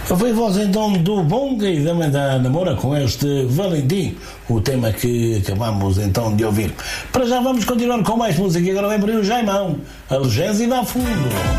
Foi voz então do Bonga e da Namora com este Valentim, o tema que acabamos então de ouvir. Para já vamos continuar com mais música, agora vem por aí o Jaimão, Algésida a fundo.